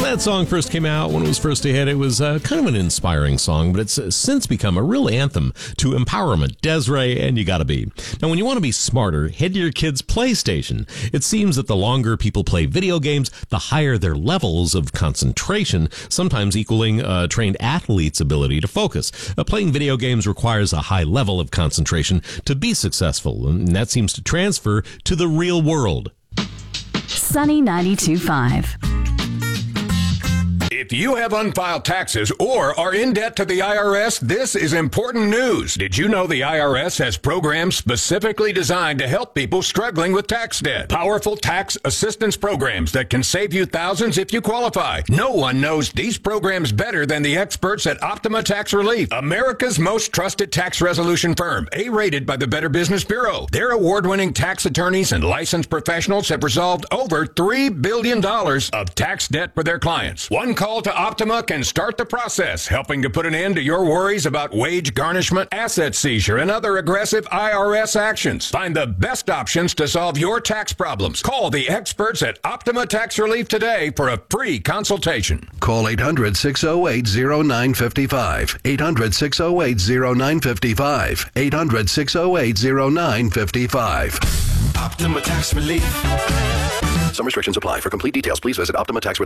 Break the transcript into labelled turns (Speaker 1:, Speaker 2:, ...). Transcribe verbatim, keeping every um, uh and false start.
Speaker 1: that song first came out, when it was first a hit, it was uh, kind of an inspiring song, but it's uh, since become a real anthem to empowerment. Des'ree and You Gotta Be. Now, when you want to be smarter, head to your kid's PlayStation. It seems that the longer people play video games, the higher their levels of concentration, sometimes equaling a trained athlete's ability to focus. Uh, playing video games requires a high level of concentration to be successful, and that seems to transfer to the real world.
Speaker 2: Sunny ninety-two point five.
Speaker 3: If you have unfiled taxes or are in debt to the I R S, this is important news. Did you know the I R S has programs specifically designed to help people struggling with tax debt? Powerful tax assistance programs that can save you thousands if you qualify. No one knows these programs better than the experts at Optima Tax Relief, America's most trusted tax resolution firm, A-rated by the Better Business Bureau. Their award-winning tax attorneys and licensed professionals have resolved over three billion dollars of tax debt for their clients. One call to Optima can start the process, helping to put an end to your worries about wage garnishment, asset seizure, and other aggressive I R S actions. Find the best options to solve your tax problems. Call the experts at Optima Tax Relief today for a free consultation.
Speaker 4: Call eight hundred, six oh eight, oh nine five five. eight hundred, six oh eight, oh nine five five. eight hundred, six oh eight, oh nine five five.
Speaker 5: Optima Tax Relief.
Speaker 4: Some restrictions apply. For complete details, please visit Optima Tax Relief.